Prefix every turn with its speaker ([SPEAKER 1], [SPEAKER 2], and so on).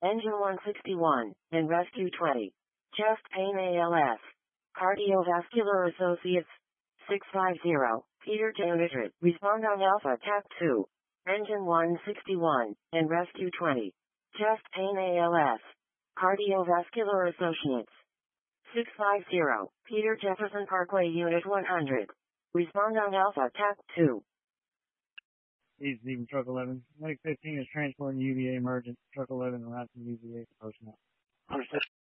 [SPEAKER 1] Engine 161, and Rescue 20. Chest pain ALS. Cardiovascular Associates. 650, Peter J. Madrid. Respond on Alpha TAC 2. Engine 161, and Rescue 20. Chest pain ALS. Cardiovascular Associates. 650, Peter Jefferson Parkway Unit 100. Respond on Alpha TAC 2.
[SPEAKER 2] East Stephen Truck 11. Medic 15 is transporting UVA emergent. Truck 11 routes to UVA for personnel.